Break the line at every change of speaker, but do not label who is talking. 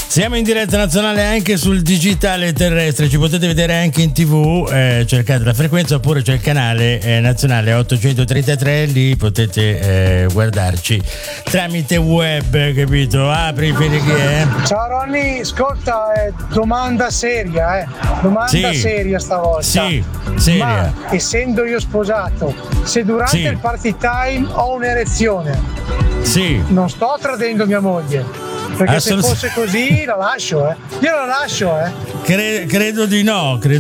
Siamo in diretta nazionale anche sul digitale terrestre, ci potete vedere anche in TV, cercate la frequenza, oppure c'è il canale nazionale 833, lì potete guardarci tramite web, capito? Apri Felichi,
Ciao Ronny, ascolta, domanda seria, domanda seria stavolta.
Sì, seria.
Ma essendo io sposato, se durante il party time ho un'erezione, non sto tradendo mia moglie. Perché se fosse così la lascio, io la lascio,
Credo di no,